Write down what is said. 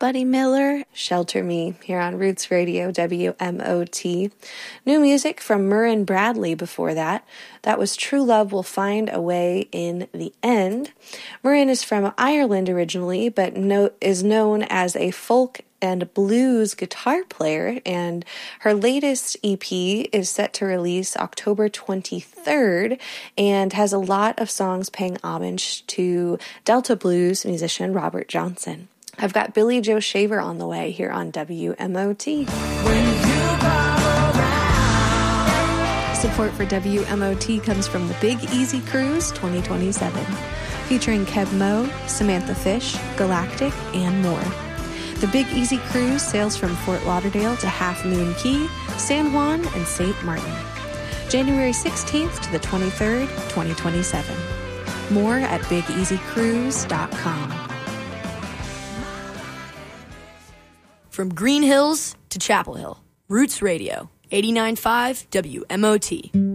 Buddy Miller, Shelter Me, here on Roots Radio, WMOT. New music from Murrin Bradley before that. That was True Love Will Find a Way in the End. Murrin is from Ireland originally, but is known as a folk and blues guitar player, and her latest EP is set to release October 23rd and has a lot of songs paying homage to Delta blues musician Robert Johnson. I've got Billy Joe Shaver on the way here on WMOT. Support for WMOT comes from the Big Easy Cruise 2027, featuring Kev Moe, Samantha Fish, Galactic, and more. The Big Easy Cruise sails from Fort Lauderdale to Half Moon Cay, San Juan, and St. Martin. January 16th to the 23rd, 2027. More at BigEasyCruise.com. From Green Hills to Chapel Hill, Roots Radio, 89.5 WMOT.